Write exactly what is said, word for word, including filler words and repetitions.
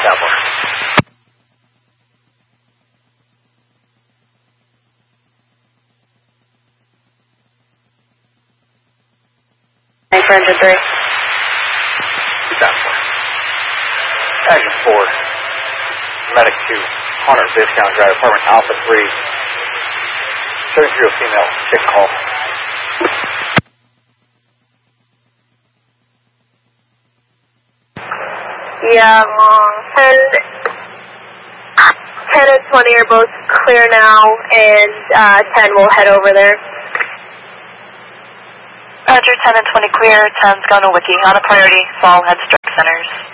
four. Thanks for engine three. Down four. Engine four. Medic two. Hunter, discount driver, apartment Alpha three. seven zero female, take call. Yeah, long. ten, ten and twenty are both clear now, and uh, ten will head over there. Roger, ten and twenty clear, ten's going to Wiki. On a priority, fall head strike centers.